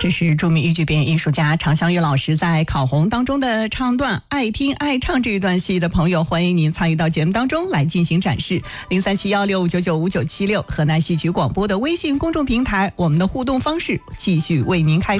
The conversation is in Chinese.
这是著名豫剧表演艺术家常香玉老师在《烤红》当中的唱段，爱听爱唱这一段戏的朋友，欢迎您参与到节目当中来进行展示。037165995976河南戏曲广播的微信公众平台，我们的互动方式继续为您开通。